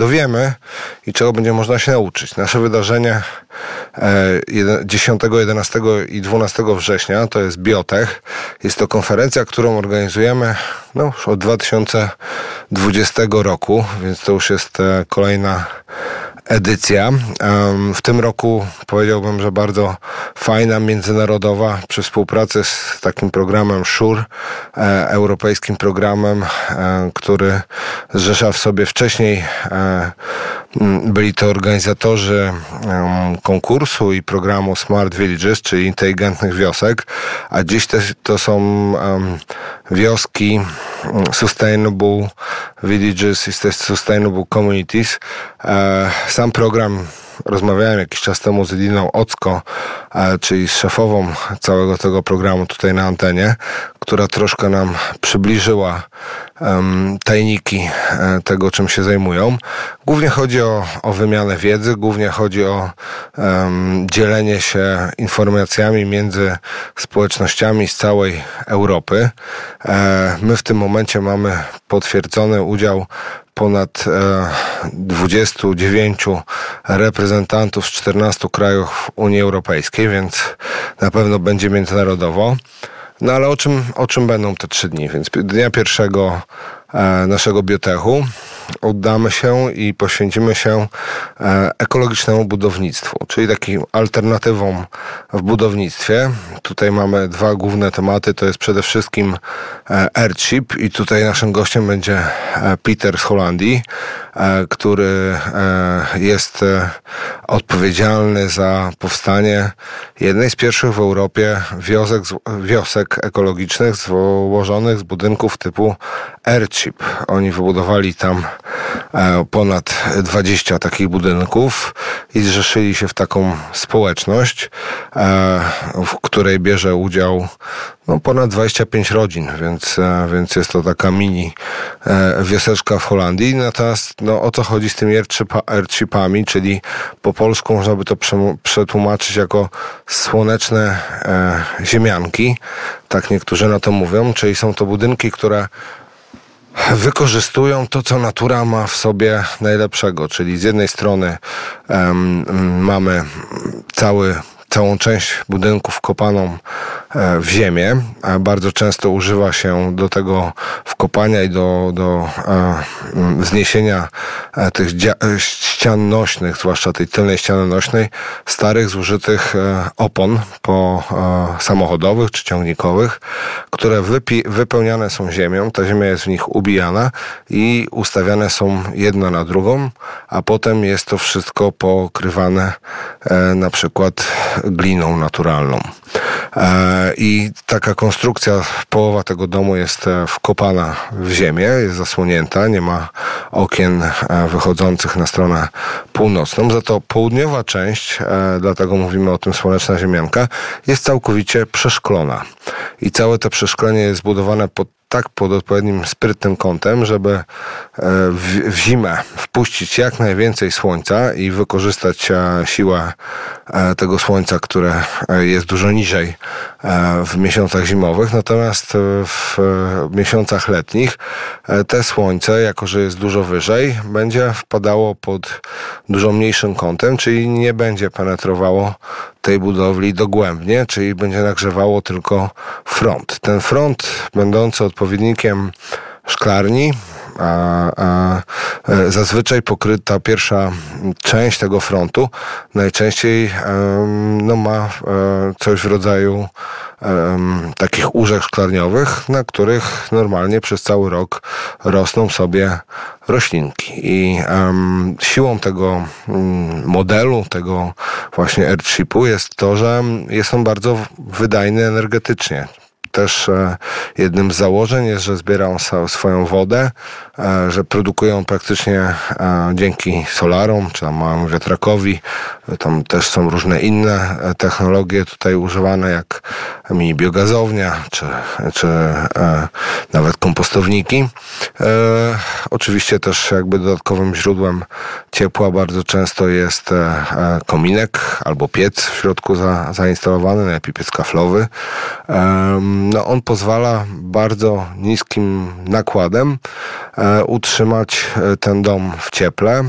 dowiemy i czego będzie można się nauczyć. Nasze wydarzenie 10, 11 i 12 września to jest Biotech. Jest to konferencja, którą organizujemy już od 2020 roku, więc to już jest kolejna edycja. W tym roku powiedziałbym, że bardzo fajna, międzynarodowa, przy współpracy z takim programem SURE, europejskim programem, który zrzesza w sobie wcześniej byli to organizatorzy konkursu i programu Smart Villages, czyli inteligentnych wiosek, a dziś to są wioski Sustainable Villages i Sustainable Communities. Sam program rozmawiałem jakiś czas temu z Liną Ocko, czyli z szefową całego tego programu tutaj na antenie, która troszkę nam przybliżyła tajniki tego, czym się zajmują. Głównie chodzi o wymianę wiedzy, głównie chodzi o dzielenie się informacjami między społecznościami z całej Europy. My w tym momencie mamy potwierdzony udział ponad 29 reprezentantów z 14 krajów Unii Europejskiej, więc na pewno będzie międzynarodowo. No ale o czym będą te 3 dni? Więc dnia pierwszego naszego biotechu oddamy się i poświęcimy się ekologicznemu budownictwu, czyli takim alternatywom w budownictwie. Tutaj mamy 2 główne tematy, to jest przede wszystkim Earthship i tutaj naszym gościem będzie Peter z Holandii, który jest odpowiedzialny za powstanie jednej z pierwszych w Europie wiosek ekologicznych złożonych z budynków typu Earthship. Oni wybudowali tam ponad 20 takich budynków i zrzeszyli się w taką społeczność, w której bierze udział ponad 25 rodzin, więc jest to taka mini wioseczka w Holandii. Natomiast o co chodzi z tymi Earthshipami, czyli po polsku można by to przetłumaczyć jako słoneczne ziemianki, tak niektórzy na to mówią, czyli są to budynki, które wykorzystują to, co natura ma w sobie najlepszego, czyli z jednej strony mamy całą część budynków wkopaną w ziemię, a bardzo często używa się do tego wkopania i do wzniesienia tych ścian nośnych, zwłaszcza tej tylnej ściany nośnej, starych, zużytych opon samochodowych czy ciągnikowych, które wypełniane są ziemią. Ta ziemia jest w nich ubijana i ustawiane są jedna na drugą, a potem jest to wszystko pokrywane na przykład gliną naturalną. I taka konstrukcja, połowa tego domu jest wkopana w ziemię, jest zasłonięta, nie ma okien wychodzących na stronę północną. Za to południowa część, dlatego mówimy o tym słoneczna ziemianka, jest całkowicie przeszklona. I całe to przeszklenie jest zbudowane pod odpowiednim sprytnym kątem, żeby w zimę wpuścić jak najwięcej słońca i wykorzystać siłę tego słońca, które jest dużo niżej w miesiącach zimowych. Natomiast w miesiącach letnich te słońce, jako że jest dużo wyżej, będzie wpadało pod dużo mniejszym kątem, czyli nie będzie penetrowało tej budowli dogłębnie, czyli będzie nagrzewało tylko front. Ten front, będący odpowiednikiem szklarni, zazwyczaj pokryta pierwsza część tego frontu najczęściej ma coś w rodzaju takich łóżek szklarniowych, na których normalnie przez cały rok rosną sobie roślinki. I siłą tego modelu, tego właśnie Earthshipu jest to, że jest on bardzo wydajny energetycznie. Też jednym z założeń jest, że zbierają swoją wodę, że produkują praktycznie dzięki solarom, czy tam małemu wiatrakowi. Tam też są różne inne technologie tutaj używane, jak mini biogazownia, czy nawet kompostowniki. Oczywiście też jakby dodatkowym źródłem ciepła bardzo często jest kominek albo piec w środku zainstalowany, najlepiej piec kaflowy. On pozwala bardzo niskim nakładem utrzymać ten dom w cieple.